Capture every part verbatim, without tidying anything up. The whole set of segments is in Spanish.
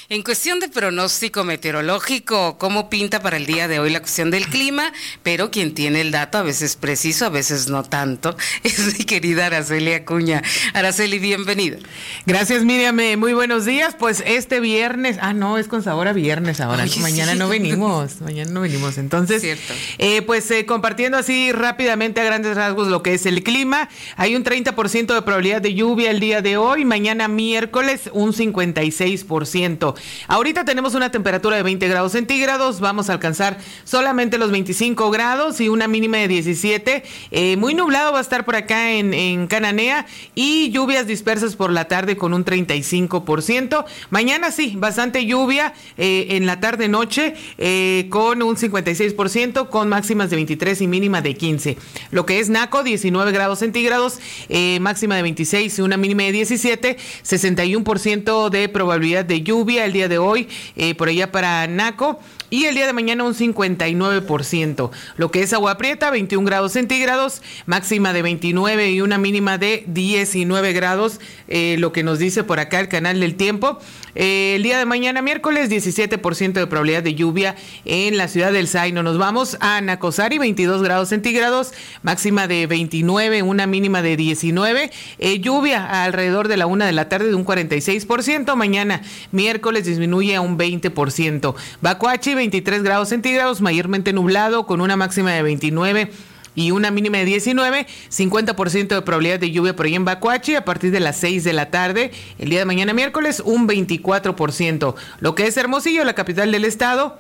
En cuestión de pronóstico meteorológico, ¿cómo pinta para el día de hoy la cuestión del clima? Pero quien tiene el dato, a veces preciso, a veces no tanto, es mi querida Araceli Acuña. Araceli, bienvenida. Gracias, Miriam. Muy buenos días. Pues este viernes, ah, no, es con sabor a viernes ahora. Oye, mañana sí. no venimos, mañana no venimos. Entonces, eh, pues eh, compartiendo así rápidamente a grandes rasgos lo que es el clima. Hay un treinta por ciento de probabilidad de lluvia el día de hoy. Mañana miércoles, un cincuenta y seis por ciento. Ahorita tenemos una temperatura de veinte grados centígrados, vamos a alcanzar solamente los veinticinco grados y una mínima de diecisiete. Eh, muy nublado va a estar por acá en, en Cananea y lluvias dispersas por la tarde con un treinta y cinco por ciento. Mañana sí, bastante lluvia eh, en la tarde-noche eh, con un cincuenta y seis por ciento, con máximas de veintitrés y mínima de quince. Lo que es Naco, diecinueve grados centígrados, eh, máxima de veintiséis y una mínima de diecisiete, sesenta y uno por ciento de probabilidad de lluvia el día de hoy, eh, por allá para Naco, y el día de mañana un cincuenta y nueve por ciento. Lo que es Agua Prieta, veintiún grados centígrados, máxima de veintinueve y una mínima de diecinueve grados, eh, lo que nos dice por acá el canal del tiempo. Eh, el día de mañana, miércoles, diecisiete por ciento de probabilidad de lluvia en la ciudad del Zaino. Nos vamos a Nacosari, veintidós grados centígrados, máxima de veintinueve, una mínima de diecinueve. Eh, lluvia alrededor de la una de la tarde de un cuarenta y seis por ciento. Mañana, miércoles, disminuye a un veinte por ciento. Bacuachi, veintitrés grados centígrados, mayormente nublado, con una máxima de veintinueve y una mínima de diecinueve, cincuenta por ciento de probabilidad de lluvia por ahí en Bacuachi a partir de las seis de la tarde. El día de mañana miércoles, un veinticuatro por ciento. Lo que es Hermosillo, la capital del estado,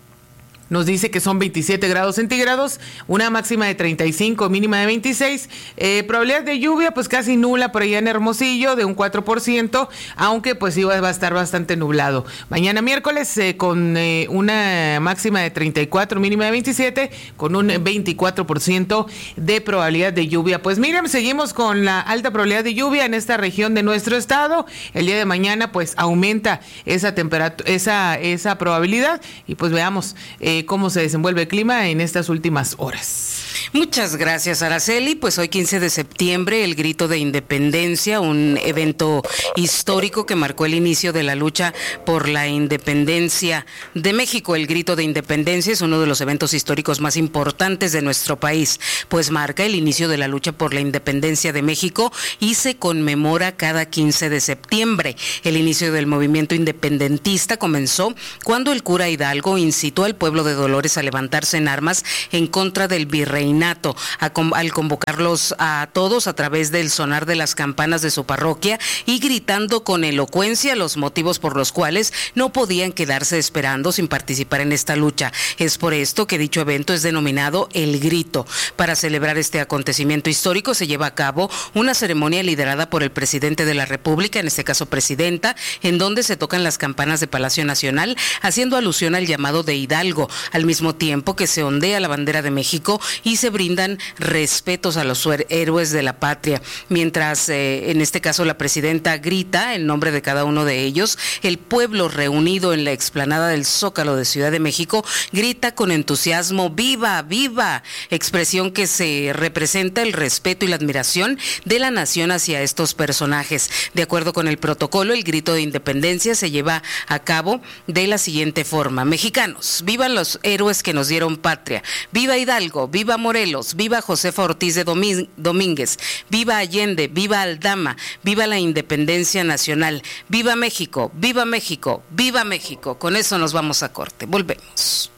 nos dice que son veintisiete grados centígrados, una máxima de treinta y cinco, mínima de veintiséis. Eh, probabilidad de lluvia, pues casi nula por allá en Hermosillo, de un cuatro por ciento, aunque pues sí va a estar bastante nublado. Mañana miércoles, eh, con eh, una máxima de treinta y cuatro, mínima de veintisiete, con un veinticuatro por ciento de probabilidad de lluvia. Pues miren, seguimos con la alta probabilidad de lluvia en esta región de nuestro estado. El día de mañana, pues aumenta esa temperatura, esa, esa probabilidad, y pues veamos eh, cómo se desenvuelve el clima en estas últimas horas. Muchas gracias, Araceli. Pues hoy quince de septiembre, el Grito de Independencia, un evento histórico que marcó el inicio de la lucha por la independencia de México. El Grito de Independencia es uno de los eventos históricos más importantes de nuestro país, pues marca el inicio de la lucha por la independencia de México y se conmemora cada quince de septiembre. El inicio del movimiento independentista comenzó cuando el cura Hidalgo incitó al pueblo de Dolores a levantarse en armas en contra del virreinato, a, al convocarlos a todos a través del sonar de las campanas de su parroquia y gritando con elocuencia los motivos por los cuales no podían quedarse esperando sin participar en esta lucha. Es por esto que dicho evento es denominado El Grito. Para celebrar este acontecimiento histórico se lleva a cabo una ceremonia liderada por el presidente de la República, en este caso presidenta, en donde se tocan las campanas de Palacio Nacional, haciendo alusión al llamado de Hidalgo, al mismo tiempo que se ondea la bandera de México y se brindan respetos a los héroes de la patria. Mientras, eh, en este caso, la presidenta grita en nombre de cada uno de ellos, el pueblo reunido en la explanada del Zócalo de Ciudad de México grita con entusiasmo ¡viva, viva!, expresión que se representa el respeto y la admiración de la nación hacia estos personajes. De acuerdo con el protocolo, el grito de independencia se lleva a cabo de la siguiente forma: mexicanos, vivan los héroes que nos dieron patria, viva Hidalgo, viva Morelos, viva Josefa Ortiz de Domínguez, viva Allende, viva Aldama, viva la independencia nacional, viva México, viva México, viva México. Con eso nos vamos a corte, volvemos.